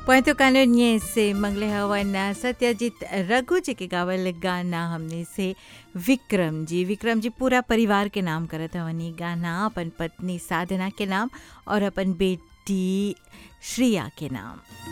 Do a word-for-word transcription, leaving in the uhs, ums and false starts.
Puerto कानूनिये से मंगले हवन सत्यजीत रघु जी के गावल गाना हमने से विक्रम जी विक्रम जी पूरा परिवार के नाम करत हवन ई गाना अपन पत्नी साधना के नाम और अपन बेटी श्रिया के नाम।